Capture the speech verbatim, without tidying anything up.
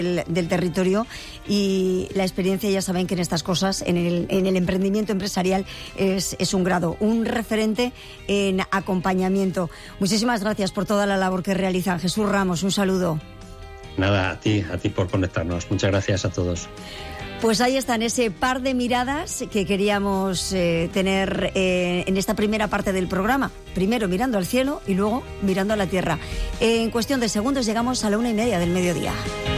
del, del territorio, y la experiencia, ya saben que en estas cosas, en el, en el emprendimiento empresarial, es, es un grado, un referente en acompañamiento. Muchísimas gracias por toda la labor que realizan. Jesús Ramos, un saludo. Nada, a ti, a ti por conectarnos. Muchas gracias a todos. Pues ahí están ese par de miradas que queríamos eh, tener eh, en esta primera parte del programa. Primero mirando al cielo y luego mirando a la tierra. En cuestión de segundos llegamos a la una y media del mediodía.